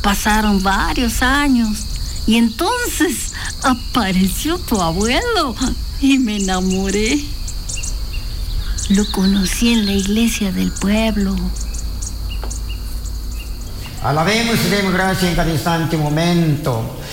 Pasaron varios años y entonces apareció tu abuelo y me enamoré. Lo conocí en la iglesia del pueblo. Alabemos y demos gracias en cada instante y momento.